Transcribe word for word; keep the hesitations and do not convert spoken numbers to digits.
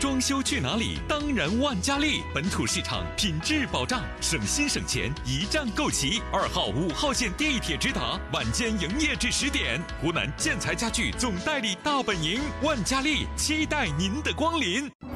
装修去哪里？当然万家丽，本土市场品质保障，省心省钱，一站购齐。二号、五号线地铁直达，晚间营业至十点。湖南建材家具总代理大本营，万家丽期待您的光临。